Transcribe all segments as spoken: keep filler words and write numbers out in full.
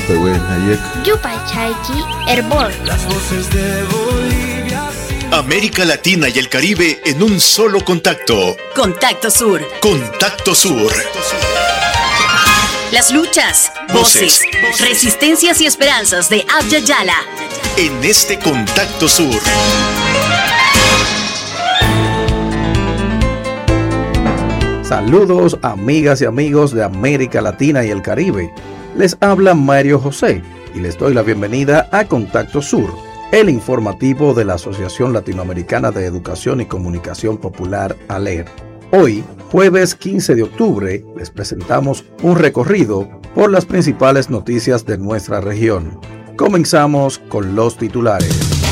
Yupaychayki Herbol. Las voces de Bolivia. América Latina y el Caribe en un solo contacto. Contacto Sur. Contacto Sur. Las luchas, voces, voces, resistencias y esperanzas de Abya Yala. En este Contacto Sur. Saludos amigas y amigos de América Latina y el Caribe. Les habla Mario José y les doy la bienvenida a Contacto Sur, el informativo de la Asociación Latinoamericana de Educación y Comunicación Popular, ALER. Hoy, jueves quince de octubre, les presentamos un recorrido por las principales noticias de nuestra región. Comenzamos con los titulares.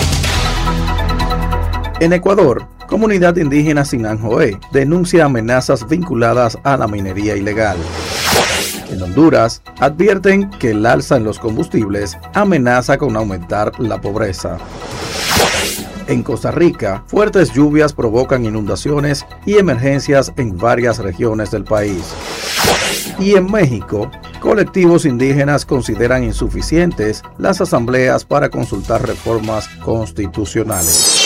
En Ecuador, comunidad indígena Sinanjoé denuncia amenazas vinculadas a la minería ilegal. En Honduras, advierten que el alza en los combustibles amenaza con aumentar la pobreza. En Costa Rica, fuertes lluvias provocan inundaciones y emergencias en varias regiones del país. Y en México, colectivos indígenas consideran insuficientes las asambleas para consultar reformas constitucionales.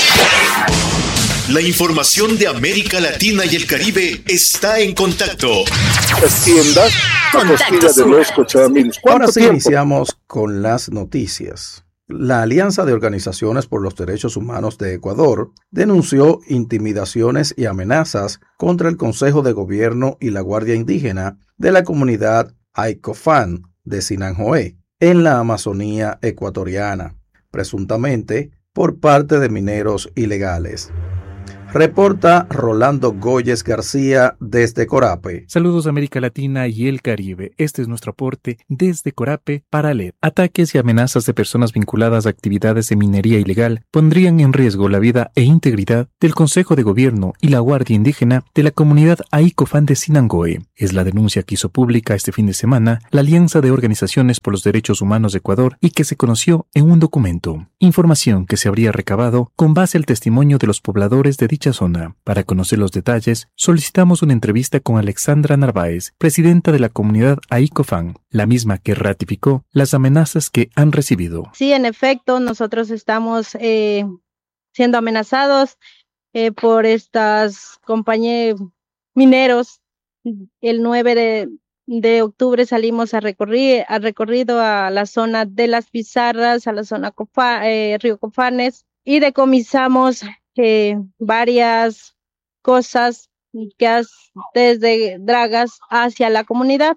La información de América Latina y el Caribe está en contacto. Las tiendas, Contacto de los Cochabaminos. Ahora sí tiempo? iniciamos con las noticias. La Alianza de Organizaciones por los Derechos Humanos de Ecuador denunció intimidaciones y amenazas contra el Consejo de Gobierno y la Guardia Indígena de la comunidad Aicofán de Sinanjoé, en la Amazonía ecuatoriana, presuntamente por parte de mineros ilegales. Reporta Rolando Goyes García desde Corape. Saludos América Latina y el Caribe. Este es nuestro aporte desde Corape para L E D. Ataques y amenazas de personas vinculadas a actividades de minería ilegal pondrían en riesgo la vida e integridad del Consejo de Gobierno y la Guardia Indígena de la comunidad Aicofán de Sinanjoé. Es la denuncia que hizo pública este fin de semana la Alianza de Organizaciones por los Derechos Humanos de Ecuador y que se conoció en un documento. Información que se habría recabado con base al testimonio de los pobladores de dicha zona. Para conocer los detalles, solicitamos una entrevista con Alexandra Narváez, presidenta de la comunidad Aicofán, la misma que ratificó las amenazas que han recibido. Sí, en efecto, nosotros estamos eh, siendo amenazados eh, por estas compañías mineros. El nueve de octubre salimos a, recorrir, a recorrido a la zona de las Pizarras, a la zona Cofa, eh, Río Cofanes, y decomisamos Eh, varias cosas que has, desde dragas hacia la comunidad.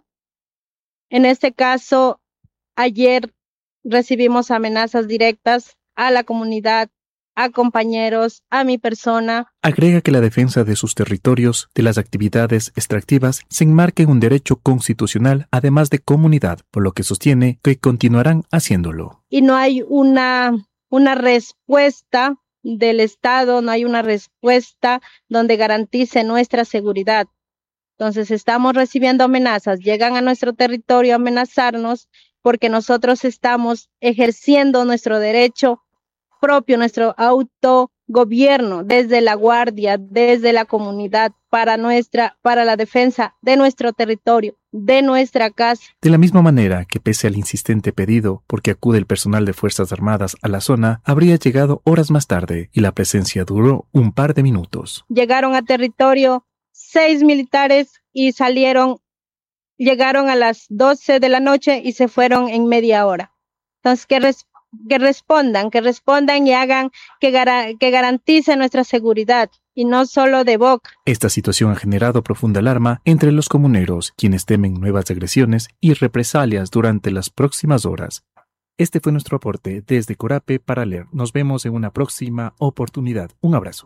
En este caso, ayer recibimos amenazas directas a la comunidad, a compañeros, a mi persona. Agrega que la defensa de sus territorios, de las actividades extractivas, se enmarca en un derecho constitucional, además de comunidad, por lo que sostiene que continuarán haciéndolo. Y no hay una, una respuesta del Estado, no hay una respuesta donde garantice nuestra seguridad. Entonces estamos recibiendo amenazas, llegan a nuestro territorio a amenazarnos porque nosotros estamos ejerciendo nuestro derecho propio, nuestro autogobierno desde la guardia, desde la comunidad, para nuestra, para la defensa de nuestro territorio, de nuestra casa. De la misma manera que pese al insistente pedido porque acude el personal de Fuerzas Armadas a la zona, habría llegado horas más tarde y la presencia duró un par de minutos. Llegaron a territorio seis militares y salieron, llegaron a las doce de la noche y se fueron en media hora. Entonces, que, res, que respondan, que respondan y hagan que, gar, que garanticen nuestra seguridad. Y no solo de boca. Esta situación ha generado profunda alarma entre los comuneros, quienes temen nuevas agresiones y represalias durante las próximas horas. Este fue nuestro aporte desde Corape para L E R. Nos vemos en una próxima oportunidad. Un abrazo.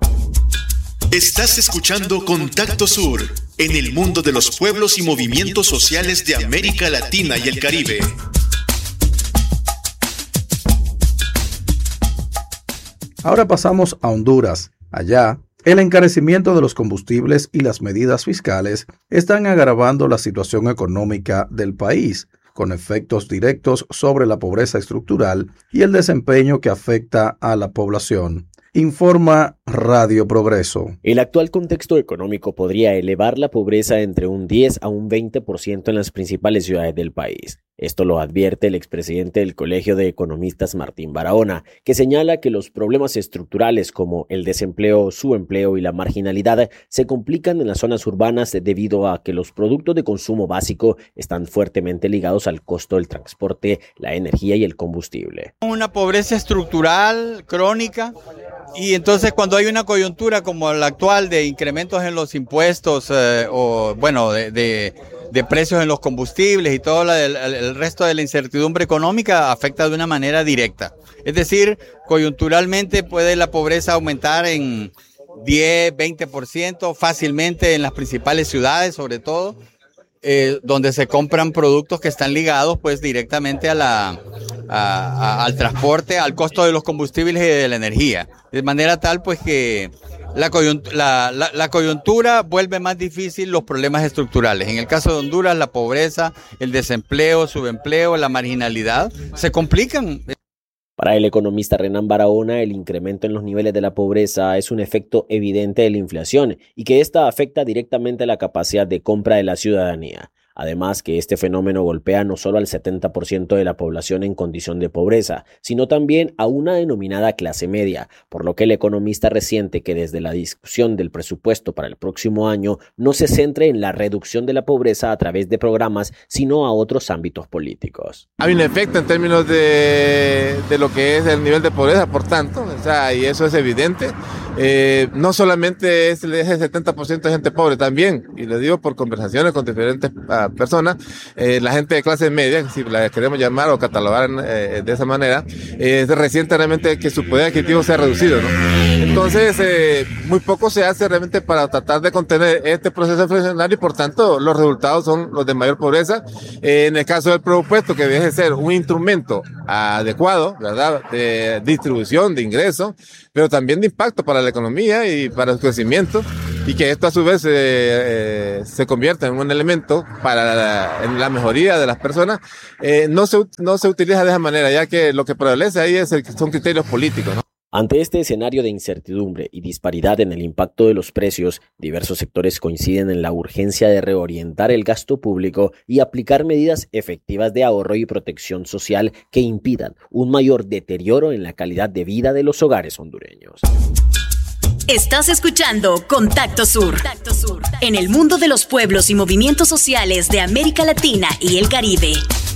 Estás escuchando Contacto Sur, en el mundo de los pueblos y movimientos sociales de América Latina y el Caribe. Ahora pasamos a Honduras. Allá, el encarecimiento de los combustibles y las medidas fiscales están agravando la situación económica del país, con efectos directos sobre la pobreza estructural y el desempeño que afecta a la población. informa Radio Progreso. El actual contexto económico podría elevar la pobreza entre un diez a un veinte por ciento en las principales ciudades del país. Esto lo advierte el expresidente del Colegio de Economistas Martín Barahona, que señala que los problemas estructurales como el desempleo, subempleo y la marginalidad se complican en las zonas urbanas debido a que los productos de consumo básico están fuertemente ligados al costo del transporte, la energía y el combustible. Una pobreza estructural, crónica, y entonces cuando hay una coyuntura como la actual de incrementos en los impuestos eh, o bueno, de... de de precios en los combustibles y todo la, el, el resto de la incertidumbre económica afecta de una manera directa. Es decir, coyunturalmente puede la pobreza aumentar en diez, veinte por ciento fácilmente en las principales ciudades, sobre todo, eh, donde se compran productos que están ligados pues directamente a la, a, a, al transporte, al costo de los combustibles y de la energía. De manera tal pues que La coyuntura, la, la, la coyuntura vuelve más difícil los problemas estructurales. En el caso de Honduras, la pobreza, el desempleo, subempleo, la marginalidad se complican. Para el economista Renan Barahona, el incremento en los niveles de la pobreza es un efecto evidente de la inflación y que esta afecta directamente la capacidad de compra de la ciudadanía. Además que este fenómeno golpea no solo al setenta por ciento de la población en condición de pobreza, sino también a una denominada clase media, por lo que el economista resiente que desde la discusión del presupuesto para el próximo año no se centre en la reducción de la pobreza a través de programas, sino a otros ámbitos políticos. Hay un efecto en términos de, de lo que es el nivel de pobreza, por tanto, o sea, y eso es evidente. Eh, no solamente es ese setenta por ciento de gente pobre, también, y lo digo por conversaciones con diferentes uh, personas, eh, la gente de clase media, si la queremos llamar o catalogar eh, de esa manera, eh, resiente realmente que su poder adquisitivo sea reducido, ¿no? Entonces, eh, muy poco se hace realmente para tratar de contener este proceso inflacionario y por tanto los resultados son los de mayor pobreza. Eh, en el caso del presupuesto, que debe ser un instrumento adecuado, ¿verdad?, de distribución de ingresos, pero también de impacto para la economía y para su crecimiento, y que esto a su vez eh, eh, se convierta en un elemento para la, en la mejoría de las personas, eh, no, se, no se utiliza de esa manera, ya que lo que prevalece ahí es el, son criterios políticos, ¿no? Ante este escenario de incertidumbre y disparidad en el impacto de los precios, diversos sectores coinciden en la urgencia de reorientar el gasto público y aplicar medidas efectivas de ahorro y protección social que impidan un mayor deterioro en la calidad de vida de los hogares hondureños. Estás escuchando Contacto Sur. Contacto Sur, en el mundo de los pueblos y movimientos sociales de América Latina y el Caribe.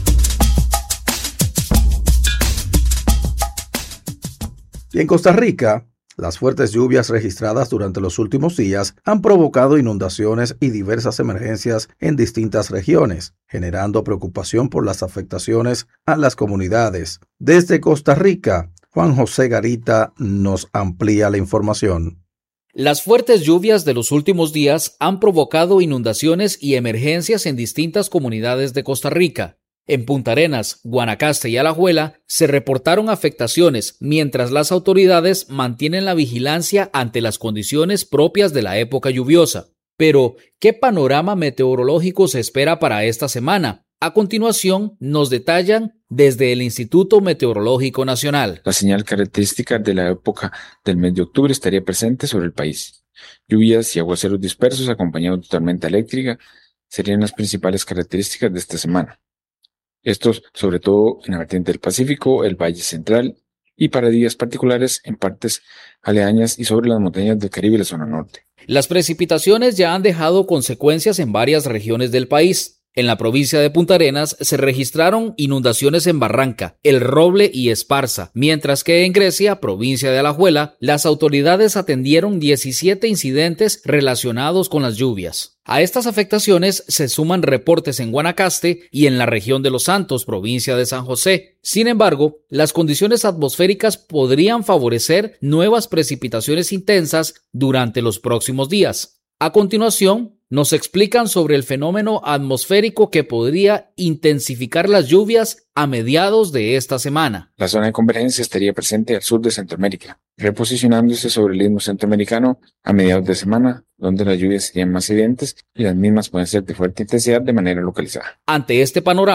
Y en Costa Rica, las fuertes lluvias registradas durante los últimos días han provocado inundaciones y diversas emergencias en distintas regiones, generando preocupación por las afectaciones a las comunidades. Desde Costa Rica, Juan José Garita nos amplía la información. Las fuertes lluvias de los últimos días han provocado inundaciones y emergencias en distintas comunidades de Costa Rica. En Punta Arenas, Guanacaste y Alajuela se reportaron afectaciones, mientras las autoridades mantienen la vigilancia ante las condiciones propias de la época lluviosa. Pero, ¿qué panorama meteorológico se espera para esta semana? A continuación, nos detallan desde el Instituto Meteorológico Nacional. La señal característica de la época del mes de octubre estaría presente sobre el país. Lluvias y aguaceros dispersos acompañados de tormenta eléctrica serían las principales características de esta semana. Estos, sobre todo en la vertiente del Pacífico, el Valle Central y para días particulares en partes aledañas y sobre las montañas del Caribe y la zona norte. Las precipitaciones ya han dejado consecuencias en varias regiones del país. En la provincia de Punta Arenas se registraron inundaciones en Barranca, El Roble y Esparza, mientras que en Grecia, provincia de Alajuela, las autoridades atendieron diecisiete incidentes relacionados con las lluvias. A estas afectaciones se suman reportes en Guanacaste y en la región de Los Santos, provincia de San José. Sin embargo, las condiciones atmosféricas podrían favorecer nuevas precipitaciones intensas durante los próximos días. A continuación, nos explican sobre el fenómeno atmosférico que podría intensificar las lluvias a mediados de esta semana. La zona de convergencia estaría presente al sur de Centroamérica, reposicionándose sobre el istmo centroamericano a mediados de semana, donde las lluvias serían más evidentes y las mismas pueden ser de fuerte intensidad de manera localizada. Ante este panorama,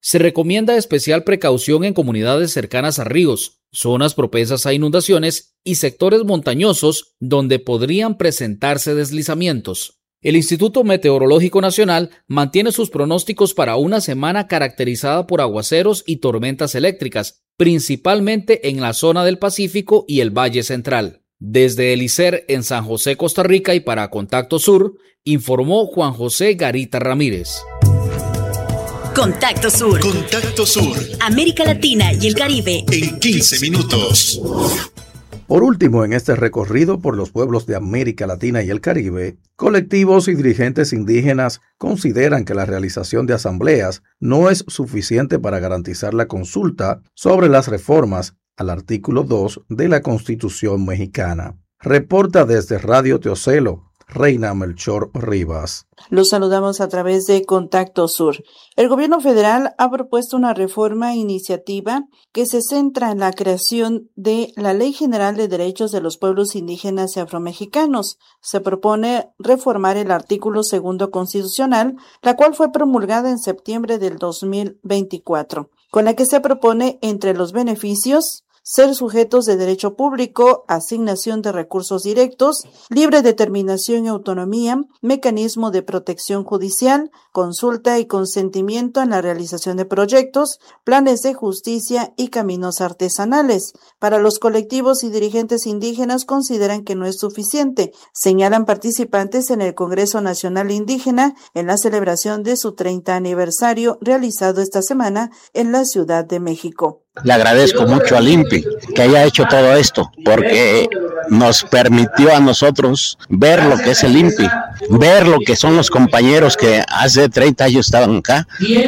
Se recomienda especial precaución en comunidades cercanas a ríos, zonas propensas a inundaciones y sectores montañosos donde podrían presentarse deslizamientos. El Instituto Meteorológico Nacional mantiene sus pronósticos para una semana caracterizada por aguaceros y tormentas eléctricas, principalmente en la zona del Pacífico y el Valle Central. Desde el I C E R en San José, Costa Rica, y para Contacto Sur, informó Juan José Garita Ramírez. Contacto Sur. Contacto Sur. América Latina y el Caribe. En quince minutos. Por último, en este recorrido por los pueblos de América Latina y el Caribe, colectivos y dirigentes indígenas consideran que la realización de asambleas no es suficiente para garantizar la consulta sobre las reformas al artículo dos de la Constitución mexicana. Reporta desde Radio Teocelo, Reina Melchor Rivas. Los saludamos a través de Contacto Sur. El gobierno federal ha propuesto una reforma iniciativa que se centra en la creación de la Ley General de Derechos de los Pueblos Indígenas y Afromexicanos. Se propone reformar el artículo segundo constitucional, la cual fue promulgada en septiembre del dos mil veinticuatro, con la que se propone, entre los beneficios, ser sujetos de derecho público, asignación de recursos directos, libre determinación y autonomía, mecanismo de protección judicial, consulta y consentimiento en la realización de proyectos, planes de justicia y caminos artesanales. Para los colectivos y dirigentes indígenas consideran que no es suficiente, señalan participantes en el Congreso Nacional Indígena en la celebración de su treinta aniversario realizado esta semana en la Ciudad de México. Le agradezco mucho al I N P I que haya hecho todo esto, porque nos permitió a nosotros ver lo que es el I N P I, ver lo que son los compañeros que hace treinta años estaban acá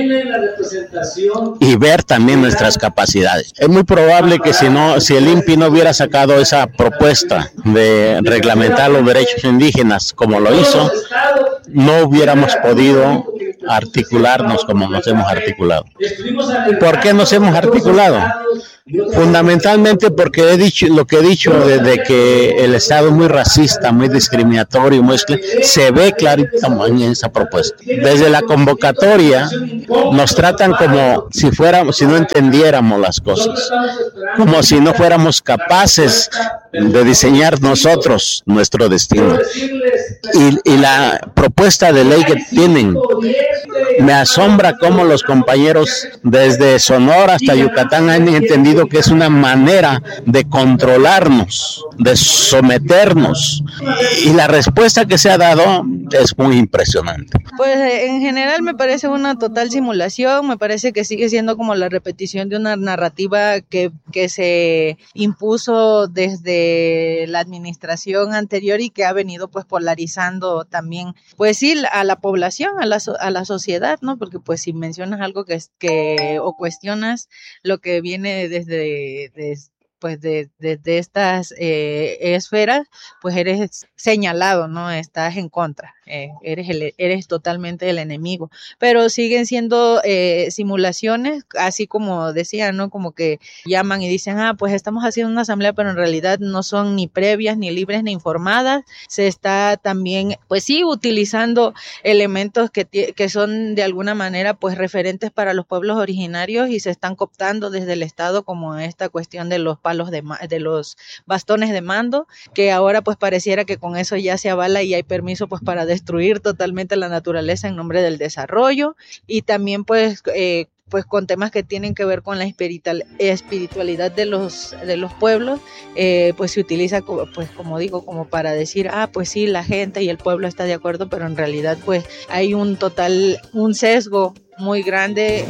y ver también nuestras capacidades. Es muy probable que si no, si el I N P I no hubiera sacado esa propuesta de reglamentar los derechos indígenas como lo hizo, no hubiéramos podido articularnos como nos hemos articulado. ¿Por qué nos hemos articulado? Fundamentalmente porque he dicho lo que he dicho de, de que el Estado es muy racista, muy discriminatorio, muy, se ve clarito en esa propuesta. Desde la convocatoria nos tratan como si fuéramos, si no entendiéramos las cosas, como si no fuéramos capaces de diseñar nosotros nuestro destino. Y, y la propuesta de ley que tienen, me asombra cómo los compañeros desde Sonora hasta Yucatán han entendido que es una manera de controlarnos, de someternos, y la respuesta que se ha dado es muy impresionante. Pues en general me parece una total simulación, me parece que sigue siendo como la repetición de una narrativa que, que se impuso desde la administración anterior y que ha venido pues polarizando también, pues sí, a la población, a la, a la sociedad, ¿no? Porque pues si mencionas algo que, que o cuestionas lo que viene desde, desde pues de, de, de estas eh, esferas, pues eres señalado, ¿no? Estás en contra, eh, eres, el, eres totalmente el enemigo, pero siguen siendo eh, simulaciones, así como decía, ¿no? Como que llaman y dicen, ah, pues estamos haciendo una asamblea, pero en realidad no son ni previas, ni libres, ni informadas. Se está también, pues sí, utilizando elementos que, que son de alguna manera, pues referentes para los pueblos originarios y se están cooptando desde el Estado, como esta cuestión de los los de, de los bastones de mando, que ahora pues pareciera que con eso ya se avala y hay permiso pues para destruir totalmente la naturaleza en nombre del desarrollo, y también pues eh, pues con temas que tienen que ver con la espiritual, espiritualidad de los de los pueblos, eh, pues se utiliza como, pues como digo, como para decir, ah, pues sí, la gente y el pueblo está de acuerdo, pero en realidad pues hay un total, un sesgo muy grande.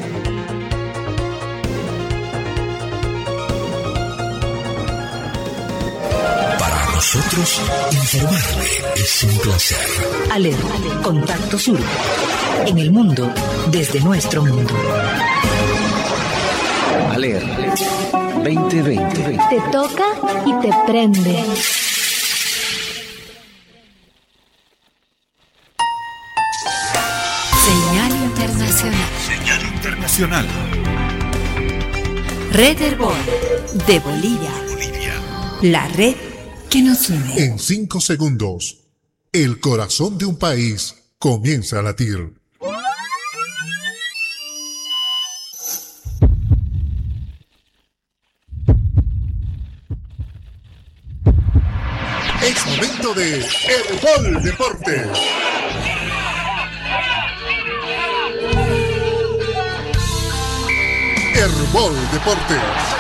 Nosotros informarle es un placer. Aler, Contacto Sur. En el mundo, desde nuestro mundo. Aler veinte veinte. Te toca y te prende. Señal internacional. Señal internacional. Red Herbol de Bolivia. Bolivia. La red que nos une. En cinco segundos, el corazón de un país comienza a latir. momento de Herbol Deportes. Herbol Deportes.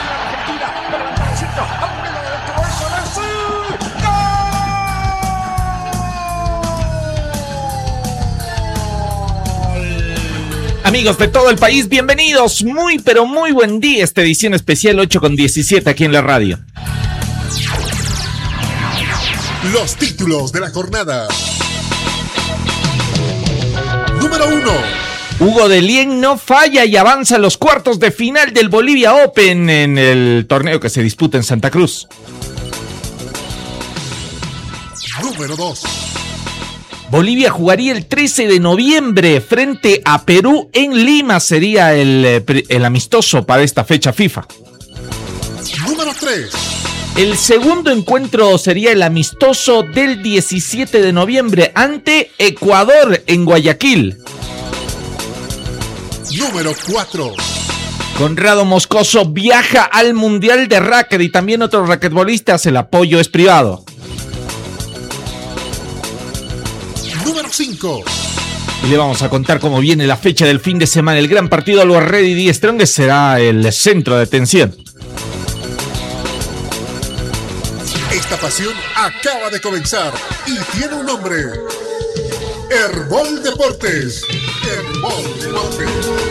Amigos de todo el país, bienvenidos. Muy, pero muy buen día. Esta edición especial ocho con diecisiete aquí en la radio. Los títulos de la jornada. Número uno. Hugo Dellien no falla y avanza a los cuartos de final del Bolivia Open en el torneo que se disputa en Santa Cruz. Número dos. Bolivia jugaría el trece de noviembre frente a Perú en Lima. Sería el, el amistoso para esta fecha FIFA. Número tres. El segundo encuentro sería el amistoso del diecisiete de noviembre ante Ecuador en Guayaquil. Número cuatro. Conrado Moscoso viaja al Mundial de Racket y también otros raquetbolistas. El apoyo es privado. Número cinco. Y le vamos a contar cómo viene la fecha del fin de semana. El gran partido Always Ready Die Strong será el centro de atención. Esta pasión acaba de comenzar y tiene un nombre. Herbol Deportes. Herbol Deportes.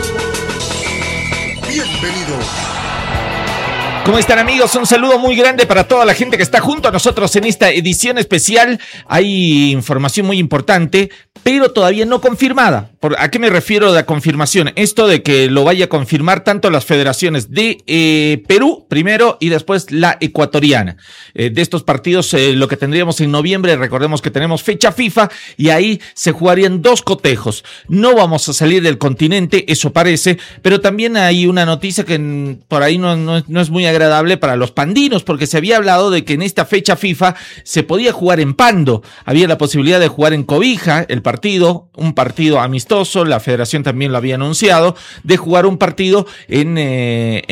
Bienvenido. ¿Cómo están, amigos? Un saludo muy grande para toda la gente que está junto a nosotros en esta edición especial. Hay información muy importante, pero todavía no confirmada. ¿Por ¿A qué me refiero de la confirmación? Esto de que lo vaya a confirmar tanto las federaciones de eh, Perú primero y después la ecuatoriana. Eh, de estos partidos, eh, lo que tendríamos en noviembre, recordemos que tenemos fecha FIFA y ahí se jugarían dos cotejos. No vamos a salir del continente, eso parece, pero también hay una noticia que n, por ahí no, no, no es muy agradable para los pandinos, porque se había hablado de que en esta fecha FIFA se podía jugar en Pando. Había la posibilidad de jugar en Cobija el partido, un partido amistoso. La federación también lo había anunciado, de jugar un partido en, eh,